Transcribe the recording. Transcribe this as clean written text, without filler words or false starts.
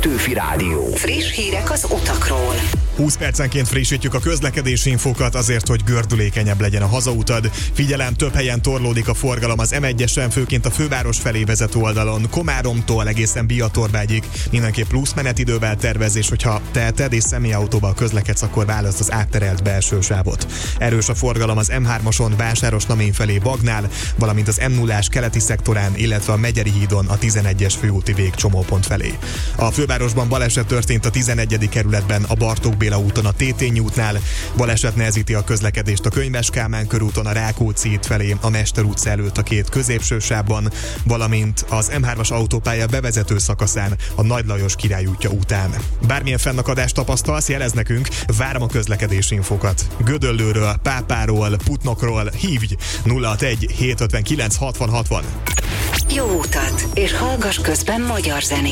Petőfi Rádió. Friss hírek az utakról. 20 percenként frissítjük a közlekedési infókat azért, hogy gördülékenyebb legyen a hazautad. Figyelem, több helyen torlódik a forgalom az M1-esen, főként a főváros felé vezető oldalon, Komáromtól egészen Biatorbágyig. Mindenképp plusz menetidővel tervez, és hogyha teheted és személyautóval közlekedsz, akkor választ az átterelt belső sávot. Erős a forgalom az M3-ason Vásárosnamény felé Bagnál, valamint az M0-ás keleti szektorán, illetve a Megyeri hídon a 11-es főúti végcsomópont felé. A fővárosban baleset történt a 11. kerületben a Bartók Béla úton a Tétény útnál, baleset nehezíti a közlekedést a Könyves Kálmán körúton a Rákóczi híd felé, a Mester utca előtt a két középső sávban, valamint az M3-as autópálya bevezető szakaszán a Nagy Lajos Király útja után. Bármilyen fennakadást tapasztalsz, jelez nekünk, várom a közlekedési infókat. Gödöllőről, Pápáról, Putnokról hívj 061 759 60 60. Jó utat, és hallgass közben magyar zenét.